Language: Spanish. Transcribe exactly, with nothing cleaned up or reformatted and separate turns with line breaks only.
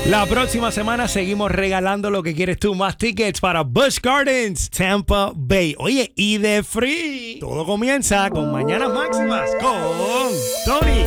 La próxima semana seguimos regalando lo que quieres tú, más tickets para Busch Gardens, Tampa Bay. Oye, y de free. Todo comienza con Mañanas Máximas con Tony.